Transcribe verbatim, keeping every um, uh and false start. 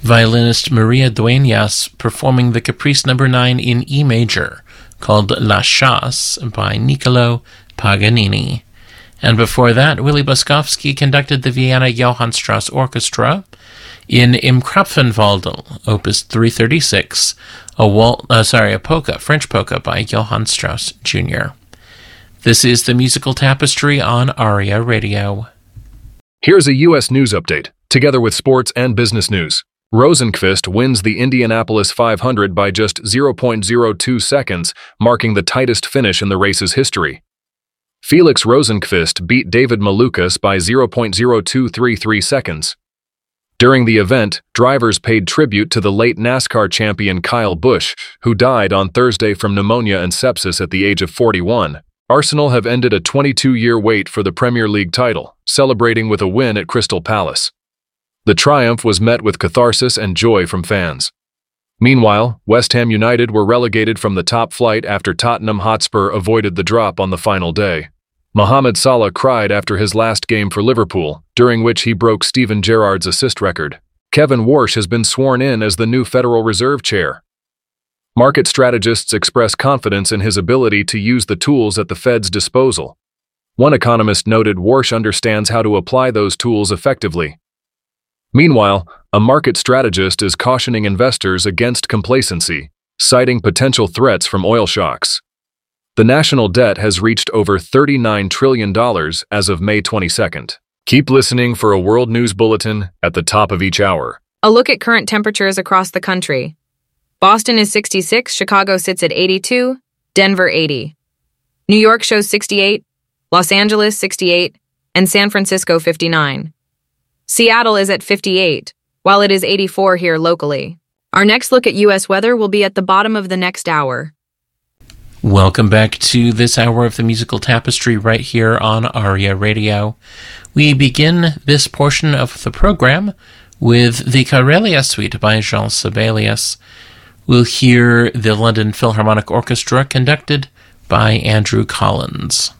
violinist Maria Dueñas performing the Caprice number nine in E major, called La Chasse by Niccolo Paganini. And before that, Willy Boskovsky conducted the Vienna Johann Strauss Orchestra in Im Krapfenwandel, Opus three thirty-six, a wal- uh, sorry, a polka, French polka by Johann Strauss Junior This is the Musical Tapestry on ARIA Radio. Here's a U S news update, together with sports and business news. Rosenqvist wins the Indianapolis five hundred by just zero point zero two seconds, marking the tightest finish in the race's history. Felix Rosenqvist beat David Malukas by zero point zero two three three seconds. During the event, drivers paid tribute to the late NASCAR champion Kyle Busch, who died on Thursday from pneumonia and sepsis at the age of forty-one. Arsenal have ended a twenty-two-year wait for the Premier League title, celebrating with a win at Crystal Palace. The triumph was met with catharsis and joy from fans. Meanwhile, West Ham United were relegated from the top flight after Tottenham Hotspur avoided the drop on the final day. Mohamed Salah cried after his last game for Liverpool, during which he broke Steven Gerrard's assist record. Kevin Warsh has been sworn in as the new Federal Reserve Chair. Market strategists express confidence in his ability to use the tools at the Fed's disposal. One economist noted Warsh understands how to apply those tools effectively. Meanwhile, a market strategist is cautioning investors against complacency, citing potential threats from oil shocks. The national debt has reached over thirty-nine trillion dollars as of May twenty-second. Keep listening for a World News Bulletin at the top of each hour. A look at current temperatures across the country. Boston is sixty-six, Chicago sits at eighty-two, Denver eighty. New York shows sixty-eight, Los Angeles sixty-eight, and San Francisco fifty-nine. Seattle is at fifty-eight, while it is eighty-four here locally. Our next look at U S weather will be at the bottom of the next hour. Welcome back to this hour of the Musical Tapestry right here on ARIA Radio. We begin this portion of the program with the Karelia Suite by Jean Sibelius. We'll hear the London Philharmonic Orchestra conducted by Andrew Collins.